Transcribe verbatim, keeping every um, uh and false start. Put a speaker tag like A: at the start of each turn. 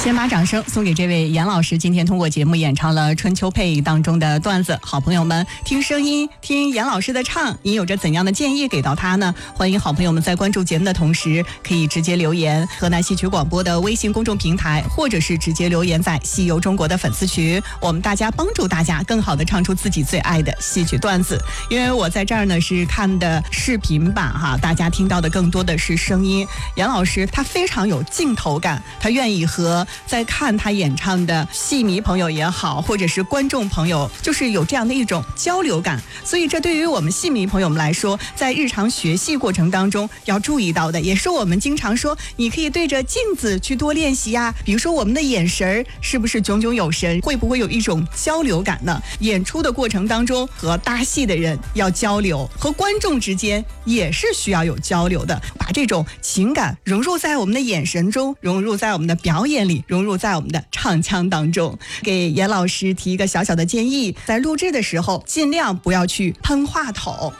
A: 先把掌声送给这位严老师，今天通过节目演唱了《春秋配》当中的段子。好朋友们，听声音，听严老师的唱，你有着怎样的建议给到他呢？欢迎好朋友们在关注节目的同时，可以直接留言河南戏曲广播的微信公众平台，或者是直接留言在戏游中国的粉丝群，我们大家帮助大家更好的唱出自己最爱的戏曲段子。因为我在这儿呢是看的视频版哈，大家听到的更多的是声音。严老师他非常有镜头感，他愿意和在看他演唱的戏迷朋友也好，或者是观众朋友，就是有这样的一种交流感。所以这对于我们戏迷朋友们来说，在日常学戏过程当中要注意到的，也是我们经常说你可以对着镜子去多练习呀。比如说我们的眼神是不是炯炯有神，会不会有一种交流感呢？演出的过程当中和搭戏的人要交流，和观众之间也是需要有交流的，把这种情感融入在我们的眼神中，融入在我们的表演里，融入在我们的唱腔当中。给严老师提一个小小的建议，在录制的时候尽量不要去喷话筒。